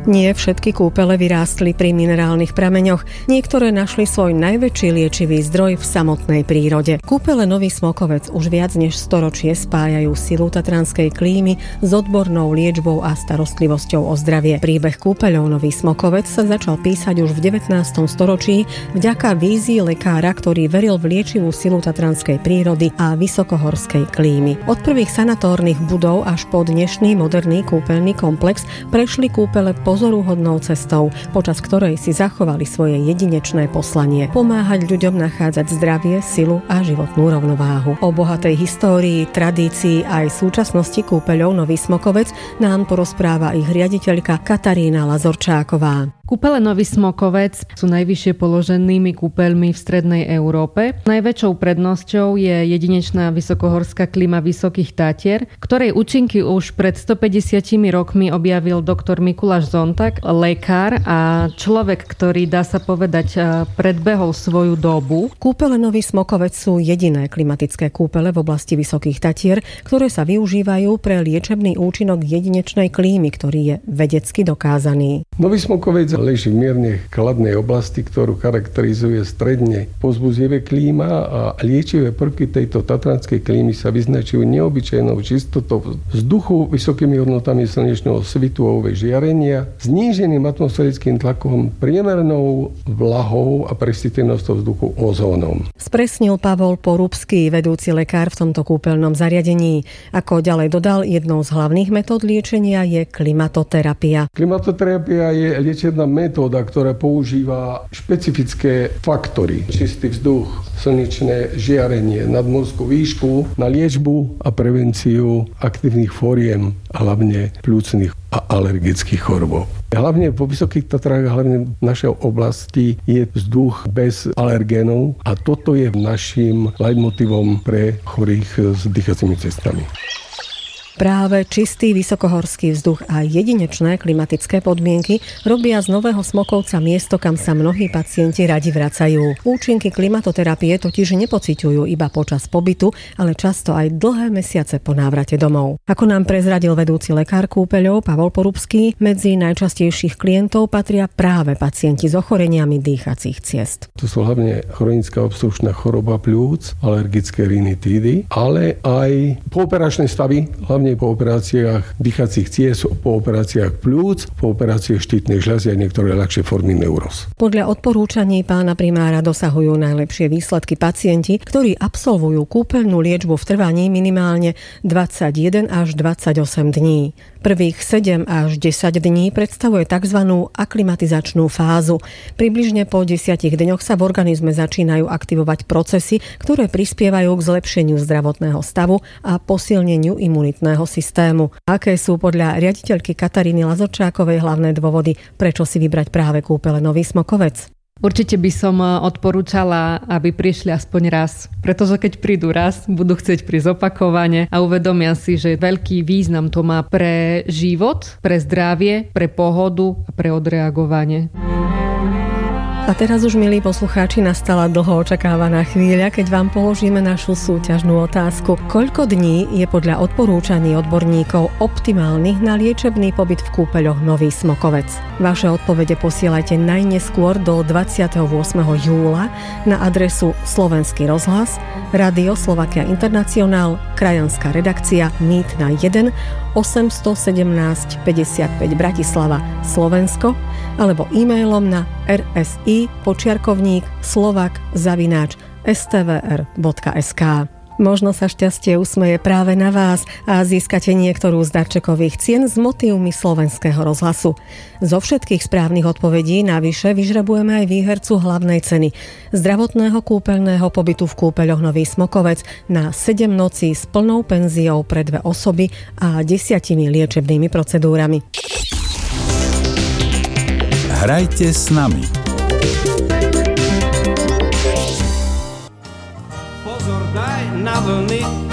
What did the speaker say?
Nie všetky kúpele vyrástli pri minerálnych prameňoch, niektoré našli svoj najväčší liečivý zdroj v samotnej prírode. Kúpele Nový Smokovec už viac než storočie spájajú silu tatranskej klímy s odbornou liečbou a starostlivosťou o zdravie. Príbeh kúpeľov Nový Smokovec sa začal písať už v 19. storočí vďaka vízii lekára, ktorý veril v liečivú silu tatranskej prírody a vysokohorskej klímy. Od prvých sanatórnych budov až po dnešný moderný kúpeľný komplex prešli kúpele pozoruhodnou cestou, počas ktorej si zachovali svoje jedinečné poslanie – pomáhať ľuďom nachádzať zdravie, silu a životnú rovnováhu. O bohatej histórii, tradícii aj súčasnosti kúpeľov Nový Smokovec nám porozpráva ich riaditeľka Katarína Lazorčáková. Kúpele Nový Smokovec sú najvyššie položenými kúpeľmi v strednej Európe. Najväčšou prednosťou je jedinečná vysokohorská klíma Vysokých Tatier, ktorej účinky už pred 150 rokmi objavil doktor Mikuláš Zontak, lekár a človek, ktorý, dá sa povedať, predbehol svoju dobu. Kúpele Nový Smokovec sú jediné klimatické kúpele v oblasti Vysokých Tatier, ktoré sa využívajú pre liečebný účinok jedinečnej klímy, ktorý je vedecky dokázaný. Nový Smokovec leží v mierne chladnej oblasti, ktorú charakterizuje stredne povzbudivé klíma a liečivé prvky tejto tatranskej klímy sa vyznačujú neobyčajnou čistotou vzduchu, vysokými hodnotami slnečného svitu a UV žiarenia, zníženým atmosférickým tlakom, priemernou vlahou a presýtenosťou vzduchu ozónom. Spresnil Pavol Porúbsky, vedúci lekár v tomto kúpeľnom zariadení. Ako ďalej dodal, jednou z hlavných metód liečenia je klimatoterapia. Klimatoterapia je liečebná metóda, ktorá používa špecifické faktory. Čistý vzduch, slnečné žiarenie, nadmorskú výšku na liečbu a prevenciu aktívnych fóriem, hlavne pľúcnych a alergických chorôb. Hlavne po Vysokých Tatrách, hlavne v našej oblasti je vzduch bez alergénov a toto je naším leitmotívom pre chorých s dýchacími cestami. Práve čistý vysokohorský vzduch a jedinečné klimatické podmienky robia z Nového Smokovca miesto, kam sa mnohí pacienti radi vracajú. Účinky klimatoterapie totiž nepociťujú iba počas pobytu, ale často aj dlhé mesiace po návrate domov. Ako nám prezradil vedúci lekár kúpeľov Pavol Porúbsky, medzi najčastejších klientov patria práve pacienti s ochoreniami dýchacích ciest. To sú hlavne chronická obstrukčná choroba pľúc, alergické rinitídy, ale aj pooperačné stavy, hlavne po operáciách dýchacích ciest, po operáciách pľúc, po operáciách štítnej žľazy a niektoré ľahšie formy neuróz. Podľa odporúčaní pána primára dosahujú najlepšie výsledky pacienti, ktorí absolvujú kúpeľnú liečbu v trvaní minimálne 21 až 28 dní. Prvých 7 až 10 dní predstavuje tzv. Aklimatizačnú fázu. Približne po 10 dňoch sa v organizme začínajú aktivovať procesy, ktoré prispievajú k zlepšeniu zdravotného stavu a posilneniu imunitného systému. Aké sú podľa riaditeľky Kataríny Lazorčákovej hlavné dôvody, prečo si vybrať práve kúpele Nový Smokovec? Určite by som odporúčala, aby prišli aspoň raz. Pretože keď prídu raz, budú chcieť prísť opakovane a uvedomia si, že veľký význam to má pre život, pre zdravie, pre pohodu a pre odreagovanie. A teraz už, milí poslucháči, nastala dlho očakávaná chvíľa, keď vám položíme našu súťažnú otázku. Koľko dní je podľa odporúčaní odborníkov optimálnych na liečebný pobyt v kúpeľoch Nový Smokovec? Vaše odpovede posielajte najneskôr do 28. júla na adresu Slovenský rozhlas, Rádio Slovakia Internacionál, krajanská redakcia Mýtna 1, 817 55 Bratislava, Slovensko, alebo e-mailom na rsi@slovak@stvr.sk. Možno sa šťastie usmeje práve na vás a získate niektorú z darčekových cien s motívmi Slovenského rozhlasu. Zo všetkých správnych odpovedí navyše vyžrebujeme aj výhercu hlavnej ceny zdravotného kúpeľného pobytu v kúpeľoch Nový Smokovec na 7 nocí s plnou penziou pre 2 osoby a 10 liečebnými procedúrami. Hrajte s nami. Pozor, daj na vlny,